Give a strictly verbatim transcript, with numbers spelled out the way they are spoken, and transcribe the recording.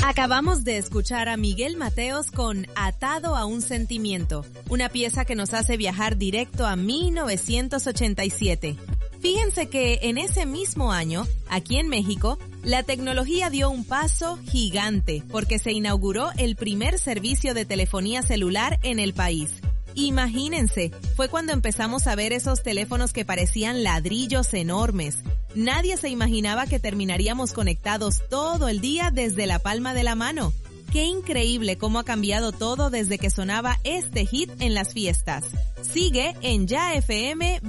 Acabamos de escuchar a Miguel Mateos con Atado a un sentimiento, una pieza que nos hace viajar directo a mil novecientos ochenta y siete. Fíjense que en ese mismo año, aquí en México, la tecnología dio un paso gigante porque se inauguró el primer servicio de telefonía celular en el país. Imagínense, fue cuando empezamos a ver esos teléfonos que parecían ladrillos enormes. Nadie se imaginaba que terminaríamos conectados todo el día desde la palma de la mano. Qué increíble cómo ha cambiado todo desde que sonaba este hit en las fiestas. Sigue en Ya F M